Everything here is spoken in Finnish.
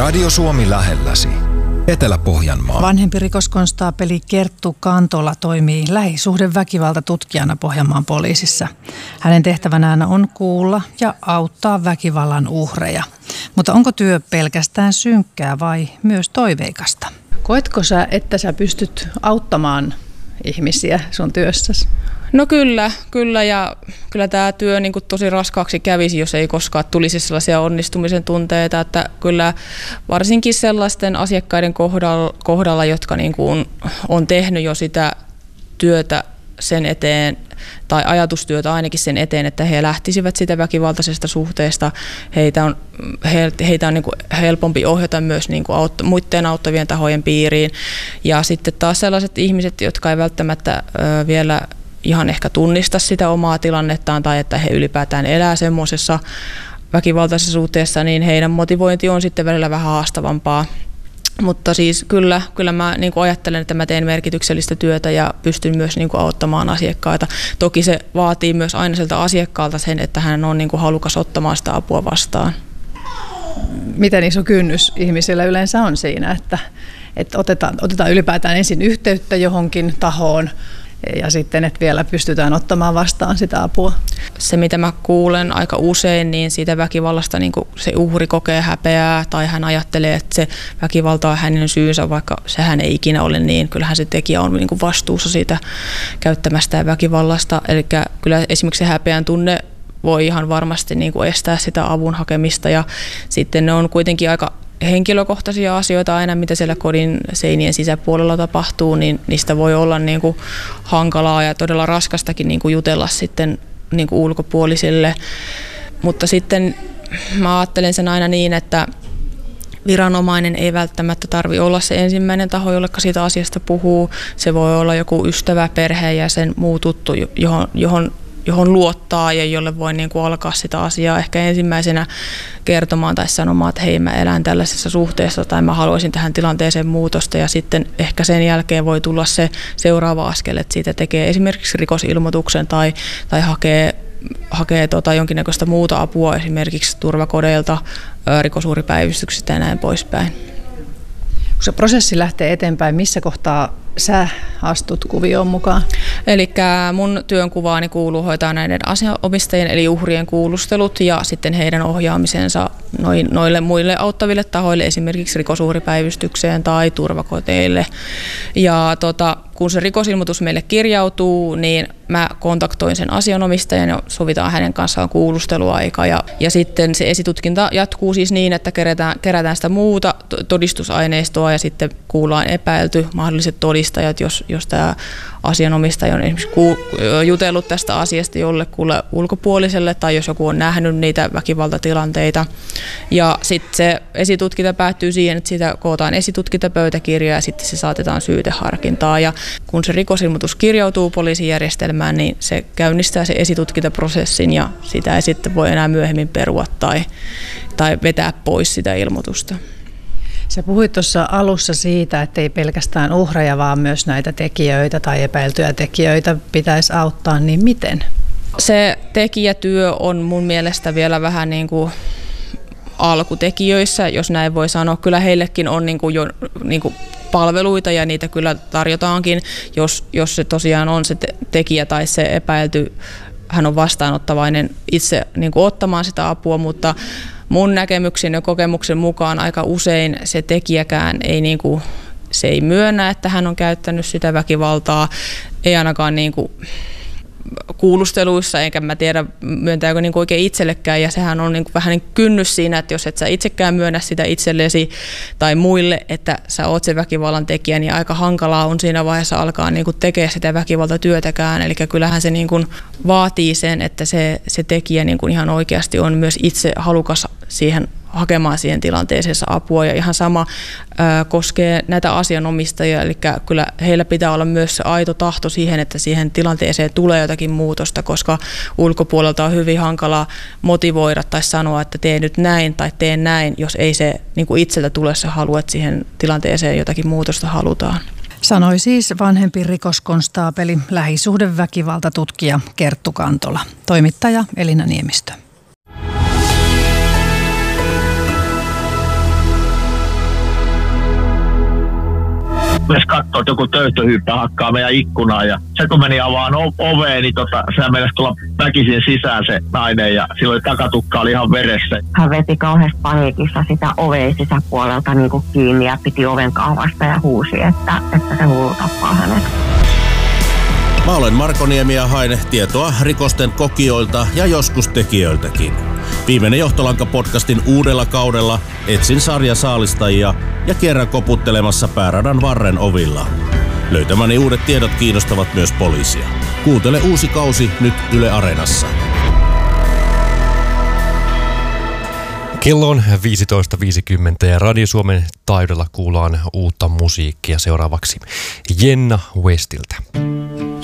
Radio Suomi lähelläsi. Etelä-Pohjanmaa. Vanhempi rikoskonstaapeli Kerttu Kantola toimii lähisuhdeväkivaltatutkijana Pohjanmaan poliisissa. Hänen tehtävänään on kuulla ja auttaa väkivallan uhreja. Mutta onko työ pelkästään synkkää vai myös toiveikasta? Koetko sä, että sä pystyt auttamaan ihmisiä sun työssäsi? No kyllä ja kyllä tämä työ niin kuin tosi raskaaksi kävisi, jos ei koskaan tulisi sellaisia onnistumisen tunteita, että kyllä varsinkin sellaisten asiakkaiden kohdalla jotka niin kuin on tehnyt jo sitä työtä sen eteen, tai ajatustyötä ainakin sen eteen, että he lähtisivät sitä väkivaltaisesta suhteesta. Heitä on niin kuin helpompi ohjata myös niin kuin muiden auttavien tahojen piiriin. Ja sitten taas sellaiset ihmiset, jotka ei välttämättä vielä ihan ehkä tunnista sitä omaa tilannettaan tai että he ylipäätään elää semmoisessa väkivaltaisessa suhteessa, niin heidän motivointi on sitten välillä vähän haastavampaa. Mutta siis kyllä mä niin kuin ajattelen, että mä teen merkityksellistä työtä ja pystyn myös niin kuin auttamaan asiakkaita. Toki se vaatii myös aina sieltä asiakkaalta sen, että hän on niin kuin halukas ottamaan sitä apua vastaan. Miten iso kynnys ihmisillä yleensä on siinä, että otetaan ylipäätään ensin yhteyttä johonkin tahoon ja sitten, että vielä pystytään ottamaan vastaan sitä apua? Se, mitä mä kuulen aika usein, niin siitä väkivallasta niin kuin se uhri kokee häpeää tai hän ajattelee, että se väkivalta on hänen syynsä, vaikka sehän ei ikinä ole niin. Kyllähän se tekijä on niin kuin vastuussa siitä käyttämästä väkivallasta. Eli kyllä esimerkiksi se häpeän tunne voi ihan varmasti niin kuin estää sitä avun hakemista ja sitten ne on kuitenkin aika henkilökohtaisia asioita aina, mitä siellä kodin seinien sisäpuolella tapahtuu, niin niistä voi olla niin kuin hankalaa ja todella raskastakin niin kuin jutella sitten niin kuin ulkopuolisille. Mutta sitten mä ajattelen sen aina niin, että viranomainen ei välttämättä tarvitse olla se ensimmäinen taho, jolle siitä asiasta puhuu. Se voi olla joku ystävä, perheenjäsen, muu tuttu, johon luottaa ja jolle voi niin kuin alkaa sitä asiaa ehkä ensimmäisenä kertomaan tai sanomaan, että hei, mä elän tällaisessa suhteessa tai mä haluaisin tähän tilanteeseen muutosta ja sitten ehkä sen jälkeen voi tulla se seuraava askel, että siitä tekee esimerkiksi rikosilmoituksen tai hakee jonkinnäköistä muuta apua esimerkiksi turvakodeilta, rikosuhripäivystyksestä ja näin poispäin. Kun se prosessi lähtee eteenpäin, missä kohtaa sä astut kuvioon mukaan? Eli mun työnkuvaani kuuluu hoitaa näiden asianomistajien eli uhrien kuulustelut ja sitten heidän ohjaamisensa noille muille auttaville tahoille, esimerkiksi rikosuhripäivystykseen tai turvakoteille. Ja kun se rikosilmoitus meille kirjautuu, niin mä kontaktoin sen asianomistajan ja sovitaan hänen kanssaan kuulusteluaika. Ja sitten se esitutkinta jatkuu siis niin, että kerätään sitä muuta todistusaineistoa ja sitten kuullaan epäilty, mahdolliset todistajat, jos tämä asianomistaja on esimerkiksi jutellut tästä asiasta jollekulle ulkopuoliselle tai jos joku on nähnyt niitä väkivaltatilanteita. Ja sitten se esitutkinta päättyy siihen, että siitä kootaan esitutkintapöytäkirja ja sitten se saatetaan syyteharkintaan. Ja kun se rikosilmoitus kirjautuu poliisijärjestelmään, niin se käynnistää se esitutkintaprosessin ja sitä ei sitten voi enää myöhemmin perua tai vetää pois sitä ilmoitusta. Sä puhuit tuossa alussa siitä, että ei pelkästään uhreja, vaan myös näitä tekijöitä tai epäiltyjä tekijöitä pitäisi auttaa, niin miten? Se tekijätyö on mun mielestä vielä vähän niin kuin alkutekijöissä, jos näin voi sanoa. Kyllä heillekin on niin kuin jo niin kuin palveluita ja niitä kyllä tarjotaankin, jos se tosiaan on se tekijä tai se epäilty, hän on vastaanottavainen itse niin kuin ottamaan sitä apua, mutta mun näkemyksen ja kokemuksen mukaan aika usein se tekijäkään se ei myönnä, että hän on käyttänyt sitä väkivaltaa, ei ainakaan niin kuin kuulusteluissa, enkä mä tiedä myöntääkö niin kuin oikein itsellekään, ja sehän on niin kuin vähän niin kynnys siinä, että jos et sä itsekään myönnä sitä itsellesi tai muille, että sä oot se väkivallan tekijä, niin aika hankalaa on siinä vaiheessa alkaa niin kuin tekemään sitä väkivaltatyötäkään, eli kyllähän se niin kuin vaatii sen, että se tekijä niin kuin ihan oikeasti on myös itse halukas hakemaan siihen tilanteeseen apua, ja ihan sama koskee näitä asianomistajia, eli kyllä heillä pitää olla myös se aito tahto siihen, että siihen tilanteeseen tulee jotakin muutosta, koska ulkopuolelta on hyvin hankala motivoida tai sanoa, että tee nyt näin tai tee näin, jos ei se niin kuin itseltä tule se halu, että siihen tilanteeseen jotakin muutosta halutaan. Sanoi siis vanhempi rikoskonstaapeli, lähisuhdeväkivaltatutkija Kerttu Kantola. Toimittaja Elina Niemistö. rupesi katsoa, että joku töyhtöhyyppä hakkaa meidän ikkunaan. Ja se kun meni avaan oveen, niin sehän meinasi tulla väkisin sisään se nainen ja silloin takatukka oli ihan veressä. Hän veti kauheasti paniikissa sitä oveen sisäpuolelta niin kuin kiinni ja piti oven kaavasta ja huusi, että se hullu tappaa hänet. Mä olen Marko Niemi ja haen tietoa rikosten kokijoilta ja joskus tekijöiltäkin. Viimeinen Johtolanka-podcastin uudella kaudella etsin sarjasaalistajia ja kierrän koputtelemassa pääradan varren ovilla. Löytämäni uudet tiedot kiinnostavat myös poliisia. Kuuntele uusi kausi nyt Yle Areenassa. Kello on 15.50 ja Radio Suomen taajuudella kuullaan uutta musiikkia seuraavaksi Jenna Westiltä.